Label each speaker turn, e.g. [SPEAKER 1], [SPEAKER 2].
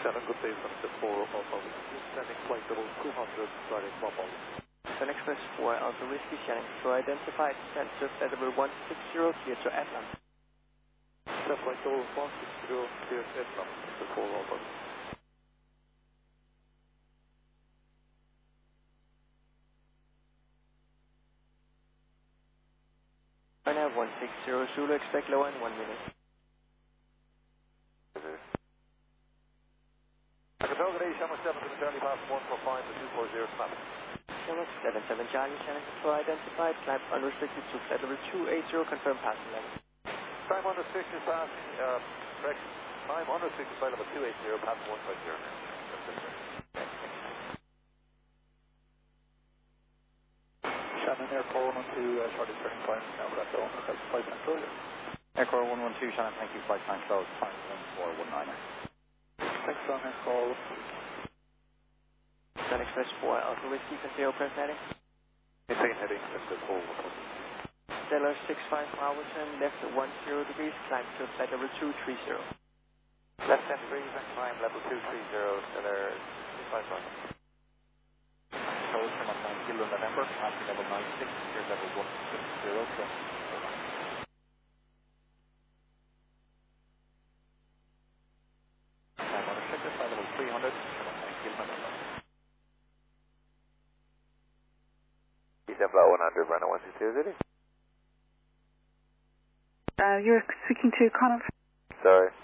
[SPEAKER 1] Shannon, good day, Sunset 4 Alpha. Descending flight level 200, starting Papa.
[SPEAKER 2] Sun Express 4 Alpha Whiskey, Shannon Control identified, sensor flight level 160, clear to Atlanta.
[SPEAKER 1] Flight level 160, clear to Atlanta, Sunset 4 Alpha.
[SPEAKER 2] Right now 160 Zulu, expect low in 1 minute.
[SPEAKER 1] Shannon 7 to the Charlie Pass 145 to 240 traffic.
[SPEAKER 2] Shannon 77 Charlie, Shannon Control identified, climb unrestricted to flight level 280, confirm passing level.
[SPEAKER 1] Time unrestricted passing, correction. Time unrestricted flight level 280, passing 150. Shannon, Aircore 112, Charlie turning point, now for that zone, that's flight control.
[SPEAKER 3] Aircore 112, Shannon, thank you, flight time closed, time 1419.
[SPEAKER 1] Thanks, on call.
[SPEAKER 2] Sun Express 4 Alpha Whiskey, continue press heading.
[SPEAKER 1] Second heading, Sunset 4
[SPEAKER 2] Stellar 65 hours and left 10 degrees, climb to flight level 230.
[SPEAKER 1] Left 10 degrees and climb level 230, Stellar 65 hours.
[SPEAKER 3] Closed from on 9 kilo November, passing level 96, clear level 160, time unrestricted, flight level 300, from on 9 kilo November.
[SPEAKER 1] Flight 100, Brandon 160,
[SPEAKER 4] You're speaking to Connor.
[SPEAKER 1] Sorry.